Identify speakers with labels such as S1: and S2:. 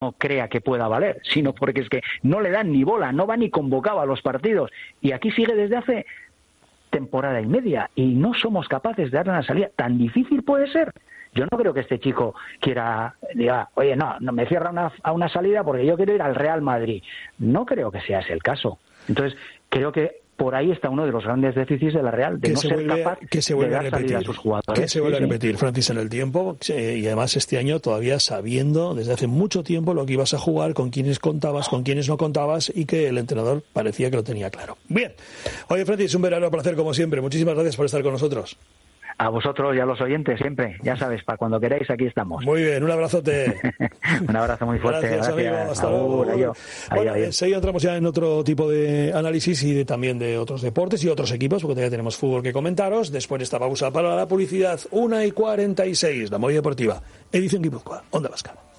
S1: crea que pueda valer, sino porque es que no le dan ni bola, no va ni convocado a los partidos. Y aquí sigue desde hace temporada y media y no somos capaces de darle una salida. ¿Tan difícil puede ser? Yo no creo que este chico diga, oye, no me cierra a una salida porque yo quiero ir al Real Madrid. No creo que sea ese el caso. Entonces, creo que por ahí está uno de los grandes déficits de la Real, de no ser capaz de dar salida a sus jugadores.
S2: Que se vuelve a repetir, Francis, en el tiempo, y además este año todavía sabiendo desde hace mucho tiempo lo que ibas a jugar, con quiénes contabas, con quiénes no contabas, y que el entrenador parecía que lo tenía claro. Bien. Oye, Francis, un verdadero placer como siempre. Muchísimas gracias por estar con nosotros.
S1: A vosotros y a los oyentes siempre, ya sabes, para cuando queráis aquí estamos.
S2: Muy bien, un abrazote.
S1: Un abrazo muy fuerte.
S2: Gracias. Amigo, hasta luego. Bueno, enseguida entramos ya en otro tipo de análisis y también de otros deportes y otros equipos, porque todavía tenemos fútbol que comentaros. Después de esta pausa para la publicidad, 1:46, la Movida Deportiva, edición Guipúzcoa, Onda Vasca.